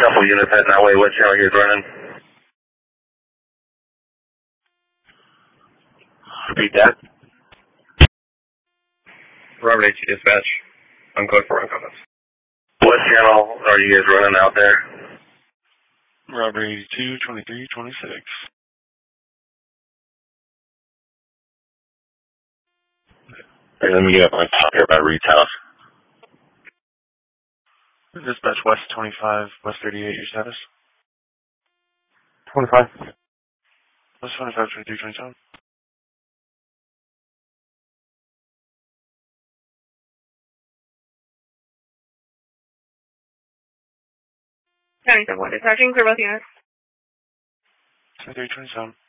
couple units heading that way. What channel you guys running? Repeat that. Robert H. Dispatch. I'm code for comments. What channel are you guys running out there? Robert 82, 23, 26. And let me get up on top here by Reed's house. Dispatch West 25, West 38, your status? 25. West 25, 23, 27. County 7-1 dispatching for both units. 23, 27.